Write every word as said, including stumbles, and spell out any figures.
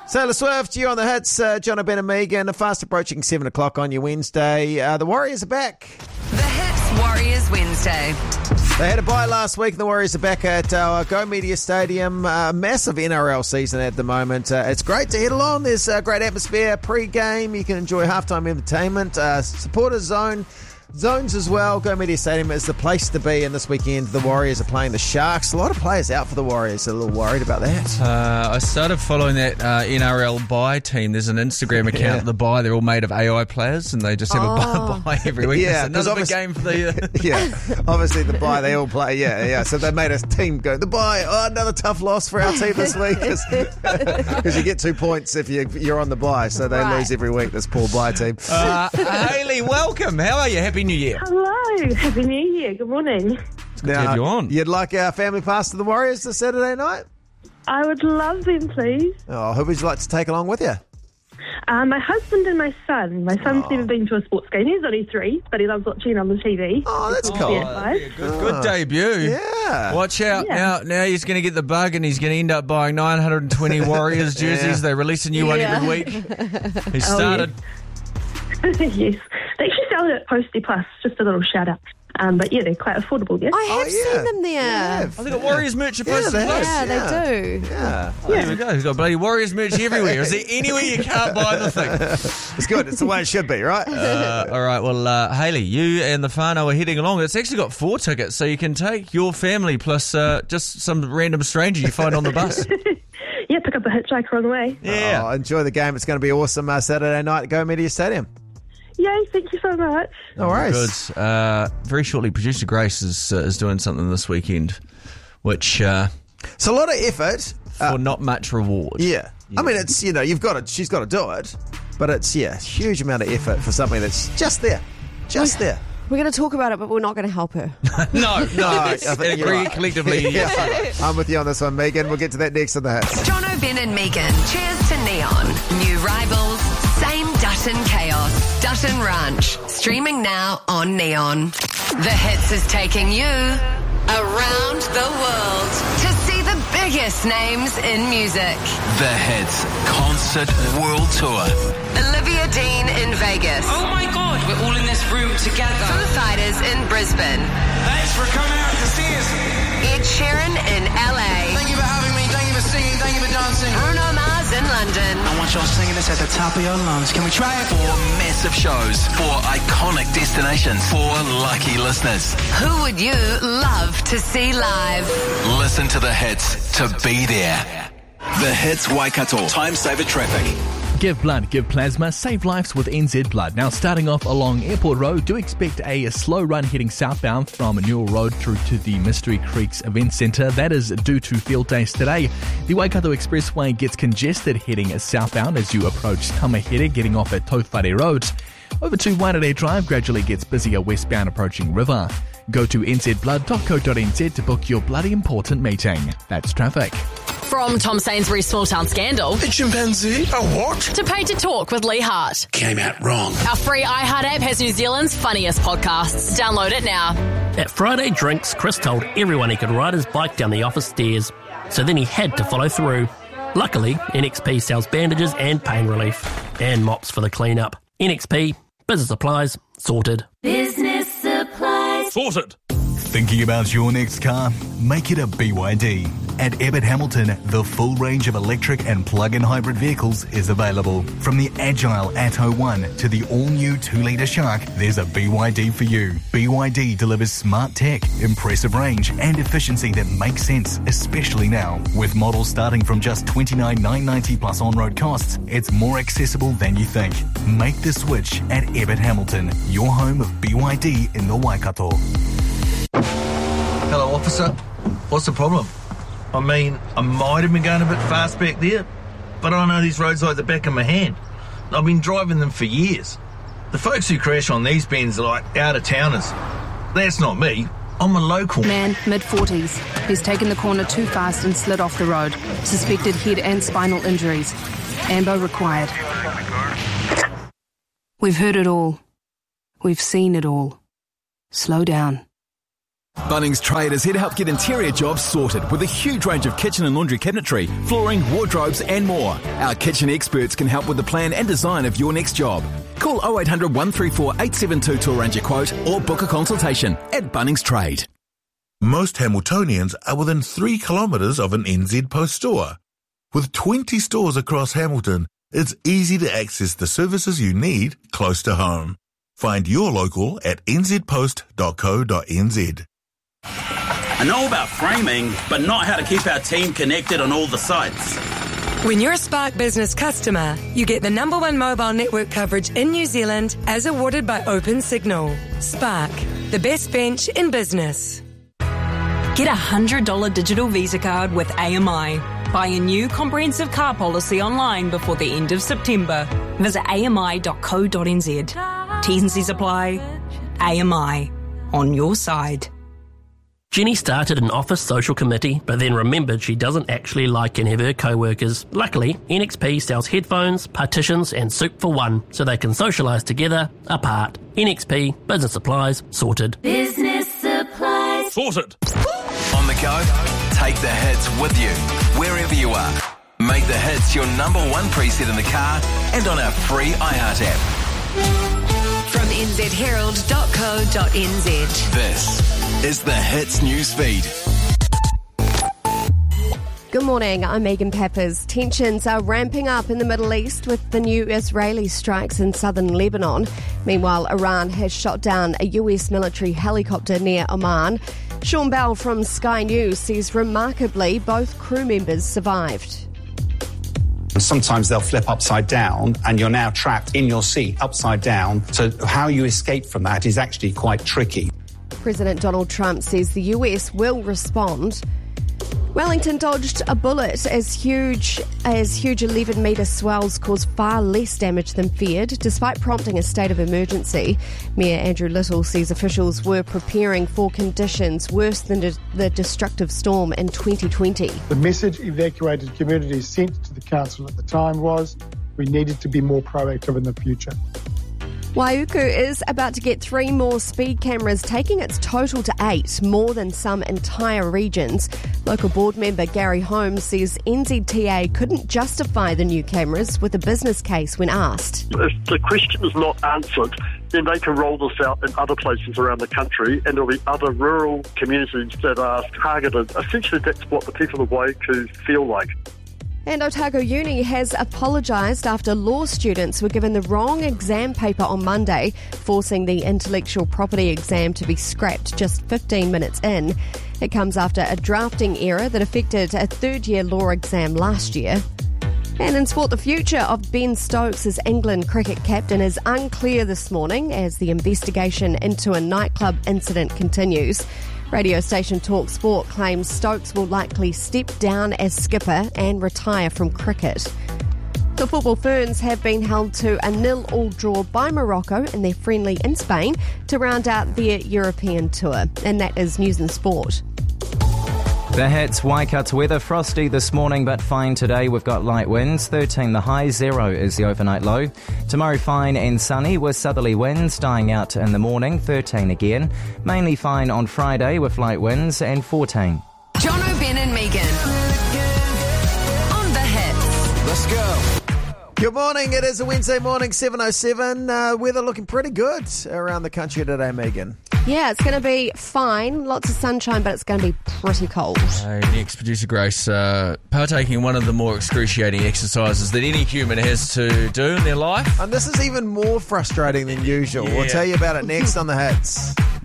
Taylor Swift, you on the hits. Uh, John Ben and Megan, fast approaching seven o'clock on your Wednesday. Uh, the Warriors are back. The Hits Warriors Wednesday. They had a bye last week and the Warriors are back at uh, Go Media Stadium. Uh, massive N R L season at the moment. Uh, it's great to head along. There's a great atmosphere pre-game. You can enjoy halftime entertainment. Uh, supporters zone. Zones as well. Go Media Stadium is the place to be, and this weekend the Warriors are playing the Sharks. A lot of players out for the Warriors. A little worried about that. Uh, I started following that uh, N R L buy team. There's an Instagram account Yeah. of the buy. They're all made of A I players, and they just have Oh. a buy, buy every week. Yeah, It's 'cause another obvious- big game for the... Uh, Yeah, obviously the bye they all play. Yeah, yeah. So they made a team go the bye. Oh, another tough loss for our team this week because you get two points if you, you're on the bye. So they Right. lose every week. This poor bye team. uh, Hayley, welcome. How are you? Happy New Year. Hello, Happy New Year. Good morning. to have you on. You'd like our family pass to the Warriors this Saturday night? I would love them, please. Oh, who would you like to take along with you? Uh, my husband and my son. My son's never been to a sports game. He's only three, but he loves watching on the T V. Oh, that's Yeah, cool. live. Good, good debut. Yeah. Watch out. Yeah. Now now he's going to get the bug and he's going to end up buying nine hundred twenty Warriors jerseys. Yeah. They release a new one Yeah. every week. He Oh, started... yes. They actually sell it at Posty Plus. Just a little shout out. Um, but yeah, they're quite affordable. Yeah. I have Oh, yeah. seen them there. Yeah. Oh, they got Warriors merch at Yeah, Posty they Plus. have. Yeah, Yeah. they do. Yeah. Oh, there we go. He's got bloody Warriors merch everywhere. Is there anywhere you can't buy the thing? It's good. It's the way it should be, right? Uh, all right, well, uh, Hayley, you and the whānau are heading along. It's actually got four tickets, so you can take your family plus uh, just some random stranger you find on the bus. Yeah, pick up a hitchhiker on the way. Yeah. Oh, enjoy the game. It's going to be awesome uh, Saturday night at Go Media Stadium. Yay, thank you so much. No worries. Good. Uh, very shortly, producer Grace is uh, is doing something this weekend, which uh, It's a lot of effort. for not much reward. Yeah. I mean, it's, you know, you've got to, she's got to do it, but it's, yeah, a huge amount of effort for something that's just there. Just there. We're going to talk about it, but we're not going to help her. No, no, I let's think you're agree right. collectively. Yeah. I'm with you on this one, Megan. We'll get to that next on the hits. John Ben and Megan. Cheers to Neon. New rivals. Same Dutton chaos. Dutton Ranch. Streaming now on Neon. The Hits is taking you around the world to see the biggest names in music. The Hits Concert World Tour. Olivia Dean in Vegas. Oh my God, we're all in this room together. Foo Fighters in Brisbane. Thanks for coming out to see us. Ed Sheeran in L A. Thank you for having me. Thank you for singing. Thank you for dancing. Bruno Mars in London. I want y'all singing this at the top of your lungs. Can we try it? Four massive shows, four iconic destinations, four lucky listeners. Who would you love to see live? Listen to The Hits to be there. The Hits Waikato. Time saver traffic. Give blood, give plasma, save lives with N Z Blood. Now, starting off along Airport Road, do expect a slow run heading southbound from Newell Road through to the Mystery Creeks Event Centre. That is due to field days today. The Waikato Expressway gets congested heading southbound as you approach Tamahiri, getting off at Tauwhare Road. Over to Wairakei Drive gradually gets busier westbound approaching River. Go to n z blood dot co dot n z to book your bloody important meeting. That's traffic. From Tom Sainsbury's Small Town Scandal A chimpanzee? A what? to Paid to Talk with Lee Hart. Came out wrong. Our free iHeart app has New Zealand's funniest podcasts. Download it now. At Friday Drinks, Chris told everyone he could ride his bike down the office stairs, so then he had to follow through. Luckily, N X P sells bandages and pain relief, and mops for the clean-up. N X P, business supplies, sorted. Business supplies. Sorted! Thinking about your next car? Make it a B Y D. At Abbott Hamilton, the full range of electric and plug-in hybrid vehicles is available. From the agile Atto one to the all-new two litre Shark, there's a B Y D for you. B Y D delivers smart tech, impressive range and efficiency that makes sense, especially now. With models starting from just twenty-nine thousand nine hundred ninety plus on-road costs, it's more accessible than you think. Make the switch at Abbott Hamilton, your home of B Y D in the Waikato. Hello, officer. What's the problem? I mean, I might have been going a bit fast back there, but I know these roads like the back of my hand. I've been driving them for years. The folks who crash on these bends are like out-of-towners. That's not me. I'm a local. Man, mid forties. He's taken the corner too fast and slid off the road. Suspected head and spinal injuries. Ambo required. We've heard it all. We've seen it all. Slow down. Bunnings Trade is here to help get interior jobs sorted with a huge range of kitchen and laundry cabinetry, flooring, wardrobes and more. Our kitchen experts can help with the plan and design of your next job. Call oh eight hundred, one three four, eight seven two to arrange a quote or book a consultation at Bunnings Trade. Most Hamiltonians are within three kilometres of an N Z Post store. With twenty stores across Hamilton, it's easy to access the services you need close to home. Find your local at n z post dot co dot n z. I know about framing, but not how to keep our team connected on all the sites. When you're a Spark Business customer, you get the number one mobile network coverage in New Zealand as awarded by Open Signal. Spark, the best bench in business. Get a one hundred dollars digital Visa card with A M I. Buy a new comprehensive car policy online before the end of September. Visit a m i dot co dot n z. T's and C's apply. A M I. On your side. Jenny started an office social committee, but then remembered she doesn't actually like any of her co-workers. Luckily, N X P sells headphones, partitions and soup for one, so they can socialise together, apart. N X P, business supplies, sorted. Business supplies. Sorted. On the go, take the hits with you, wherever you are. Make the hits your number one preset in the car and on our free iHeart app. From n z herald dot co dot n z. This is the Hits News Feed. Good morning, I'm Megan Peppers. Tensions are ramping up in the Middle East with the new Israeli strikes in southern Lebanon. Meanwhile, Iran has shot down a U S military helicopter near Oman. Sean Bell from Sky News says remarkably both crew members survived. Sometimes they'll flip upside down and you're now trapped in your seat upside down. So how you escape from that is actually quite tricky. President Donald Trump says the U S will respond. Wellington dodged a bullet as huge as huge eleven metre swells caused far less damage than feared, despite prompting a state of emergency. Mayor Andrew Little says officials were preparing for conditions worse than the destructive storm in twenty twenty. The message evacuated communities sent to the council at the time was we needed to be more proactive in the future. Waiuku is about to get three more speed cameras, taking its total to eight, more than some entire regions. Local board member Gary Holmes says N Z T A couldn't justify the new cameras with a business case when asked. If the question is not answered, then they can roll this out in other places around the country, and there'll be other rural communities that are targeted. Essentially, that's what the people of Waiuku feel like. And Otago Uni has apologised after law students were given the wrong exam paper on Monday, forcing the intellectual property exam to be scrapped just fifteen minutes in. It comes after a drafting error that affected a third-year law exam last year. And in sport, the future of Ben Stokes as England cricket captain is unclear this morning as the investigation into a nightclub incident continues. Radio station Talk Sport claims Stokes will likely step down as skipper and retire from cricket. The Football Ferns have been held to a nil-all draw by Morocco in their friendly in Spain to round out their European tour. And that is News and Sport. The Hits, Waikato weather, frosty this morning but fine today. We've got light winds, thirteen the high, zero is the overnight low. Tomorrow fine and sunny with southerly winds dying out in the morning, thirteen again. Mainly fine on Friday with light winds and fourteen. John O'Ben and Megan on the Hits. Let's go. Good morning. It is a Wednesday morning, seven oh seven. Uh, weather looking pretty good around the country today, Megan. Yeah, it's going to be fine. Lots of sunshine, but it's going to be pretty cold. Uh, next, producer Grace, uh, partaking in one of the more excruciating exercises that any human has to do in their life. And this is even more frustrating than usual. Yeah. We'll tell you about it next on the Hits.